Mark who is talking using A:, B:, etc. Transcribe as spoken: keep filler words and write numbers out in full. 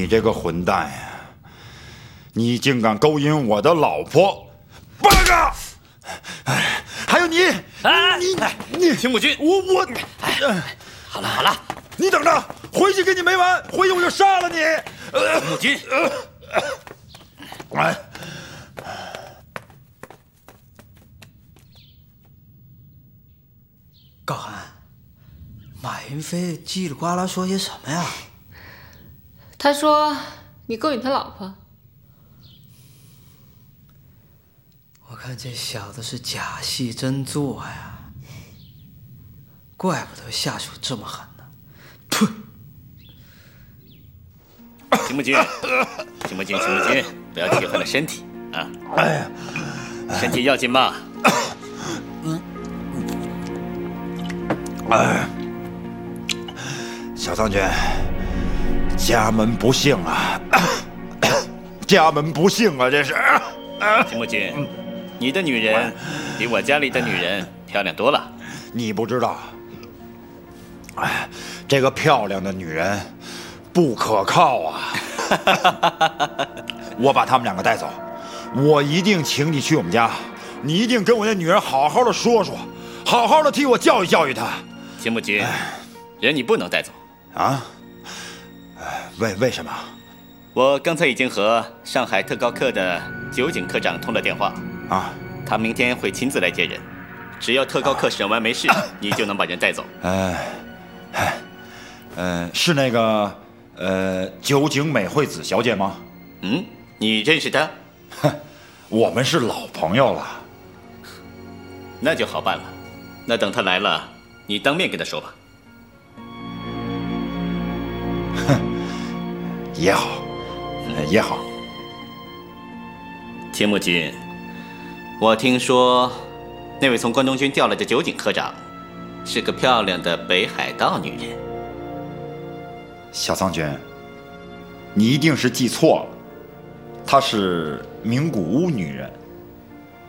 A: 你这个混蛋呀！你竟敢勾引我的老婆，八嘎！哎，还有你，
B: 哎，
A: 你你
B: 秦母君，
A: 我我，
B: 哎，好了好了，
A: 你等着，回去跟你没完，回去我就杀了你！
B: 秦母君，
A: 哎。
C: 高寒，马云飞叽里呱啦说些什么呀？
D: 他说你勾引他老婆。
C: 我看这小子是假戏真做呀，怪不得下手这么狠呢。呸！
B: 秦母君，秦母君，秦母君，不要气坏了身体啊！
A: 哎呀，
B: 身体要紧嘛。
A: 嗯。哎，小苍君，家门不幸啊！家门不幸啊，这是。
B: 秦母君，你的女人比我家里的女人漂亮多了。
A: 你不知道，哎，这个漂亮的女人不可靠啊！我把他们两个带走，我一定请你去我们家，你一定跟我那女人好好的说说，好好的替我教育教育她。
B: 秦母君，人你不能带走
A: 啊？为为什么？
B: 我刚才已经和上海特高课的酒井科长通了电话
A: 啊，
B: 他明天会亲自来接人，只要特高课审完没事，啊、你就能把人带走。
A: 呃，哎，呃，是那个呃酒井美惠子小姐吗？
B: 嗯，你认识她？
A: 哼，我们是老朋友了。
B: 那就好办了，那等她来了。你当面跟他说吧。
A: 哼，也好，也好。
B: 秦母君，我听说那位从关东军调来的酒井科长，是个漂亮的北海道女人。
A: 小苍君，你一定是记错了，她是名古屋女人。